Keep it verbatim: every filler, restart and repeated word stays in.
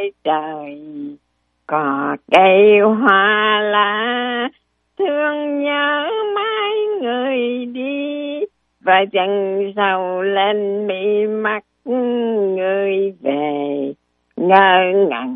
trời, cỏ cây hoa lá thương nhớ mãi người đi, và dần sầu lên mi mắt người về ngơ ngẩn.